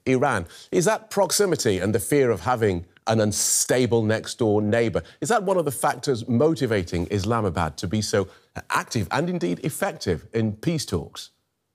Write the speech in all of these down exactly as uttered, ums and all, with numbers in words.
Iran. Is that proximity and the fear of having an unstable next-door neighbour, is that one of the factors motivating Islamabad to be so active and indeed effective in peace talks?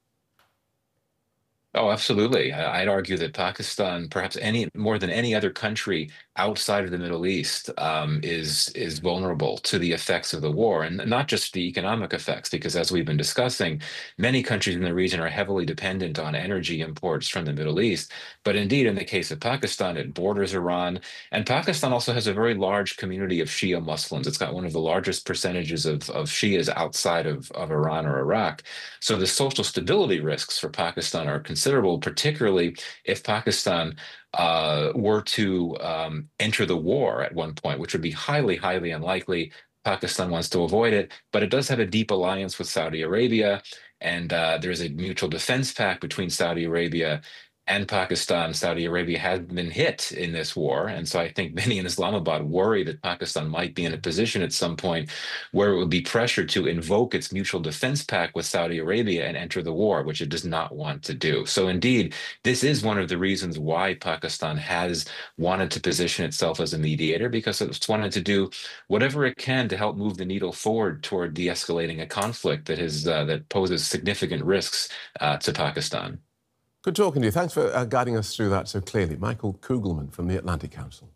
Oh, absolutely. I'd argue that Pakistan, perhaps any more than any other country outside of the Middle East, um, is is vulnerable to the effects of the war, and not just the economic effects, because as we've been discussing, many countries in the region are heavily dependent on energy imports from the Middle East. But indeed, in the case of Pakistan, it borders Iran, and Pakistan also has a very large community of Shia Muslims. It's got one of the largest percentages of, of Shias outside of, of Iran or Iraq. So the social stability risks for Pakistan are considerable. Considerable, particularly if Pakistan uh, were to um, enter the war at one point, which would be highly, highly unlikely. Pakistan wants to avoid it, but it does have a deep alliance with Saudi Arabia, and uh, there's a mutual defense pact between Saudi Arabia and Pakistan. Saudi Arabia has been hit in this war, and so I think many in Islamabad worry that Pakistan might be in a position at some point where it would be pressured to invoke its mutual defense pact with Saudi Arabia and enter the war, which it does not want to do. So indeed, this is one of the reasons why Pakistan has wanted to position itself as a mediator, because it's wanted to do whatever it can to help move the needle forward toward de-escalating a conflict that has uh, that poses significant risks uh, to Pakistan. Good talking to you. Thanks for uh, guiding us through that so clearly. Michael Kugelman from the Atlantic Council.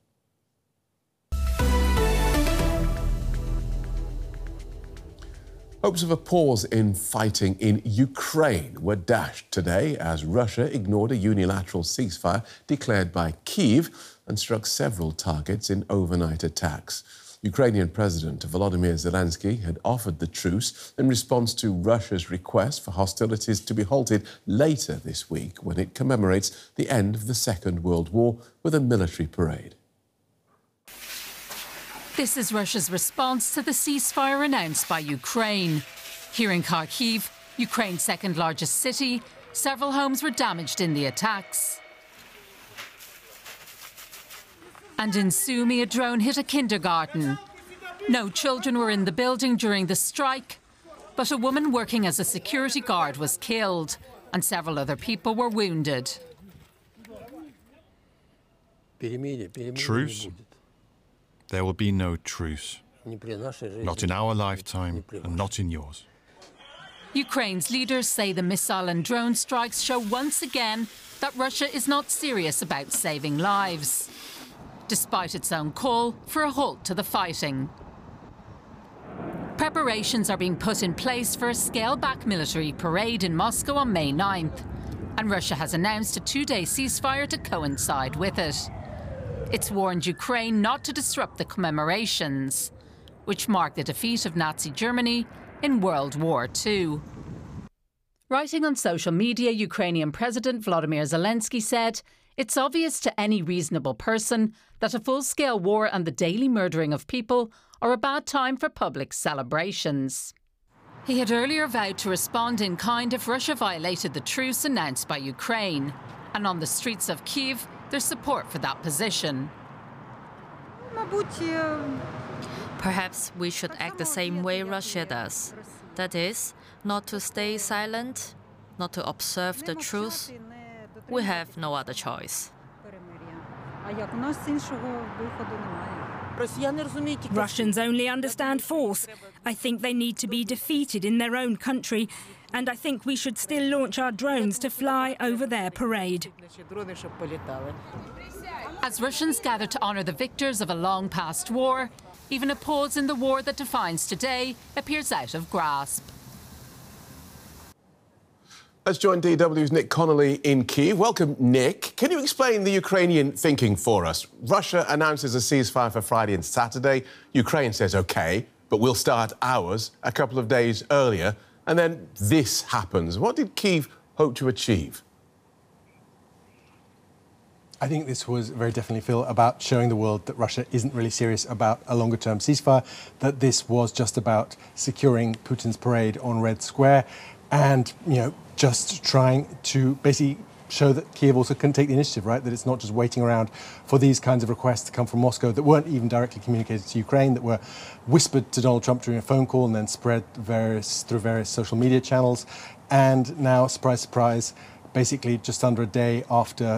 Hopes of a pause in fighting in Ukraine were dashed today as Russia ignored a unilateral ceasefire declared by Kyiv and struck several targets in overnight attacks. Ukrainian President Volodymyr Zelensky had offered the truce in response to Russia's request for hostilities to be halted later this week when it commemorates the end of the Second World War with a military parade. This is Russia's response to the ceasefire announced by Ukraine. Here in Kharkiv, Ukraine's second largest city, several homes were damaged in the attacks. And in Sumy, a drone hit a kindergarten. No children were in the building during the strike, but a woman working as a security guard was killed, and several other people were wounded. Truce? There will be no truce. Not in our lifetime, and not in yours. Ukraine's leaders say the missile and drone strikes show once again that Russia is not serious about saving lives, despite its own call for a halt to the fighting. Preparations are being put in place for a scaled-back military parade in Moscow on May ninth, and Russia has announced a two-day ceasefire to coincide with it. It's warned Ukraine not to disrupt the commemorations, which mark the defeat of Nazi Germany in World War Two. Writing on social media, Ukrainian President Volodymyr Zelensky said, "It's obvious to any reasonable person that a full-scale war and the daily murdering of people are a bad time for public celebrations." He had earlier vowed to respond in kind if Russia violated the truce announced by Ukraine. And on the streets of Kyiv, there's support for that position. Perhaps we should act the same way Russia does. That is, not to stay silent, not to observe the truce. We have no other choice. Russians only understand force. I think they need to be defeated in their own country, and I think we should still launch our drones to fly over their parade. As Russians gather to honour the victors of a long-past war, even a pause in the war that defines today appears out of grasp. Let's join D W's Nick Connolly in Kyiv. Welcome, Nick. Can you explain the Ukrainian thinking for us? Russia announces a ceasefire for Friday and Saturday. Ukraine says, OK, but we'll start ours a couple of days earlier. And then this happens. What did Kyiv hope to achieve? I think this was very definitely, Phil, about showing the world that Russia isn't really serious about a longer-term ceasefire, that this was just about securing Putin's parade on Red Square and, you know, just trying to basically show that Kyiv also can take the initiative, right? That it's not just waiting around for these kinds of requests to come from Moscow that weren't even directly communicated to Ukraine, that were whispered to Donald Trump during a phone call and then spread various, through various social media channels. And now, surprise, surprise, basically just under a day after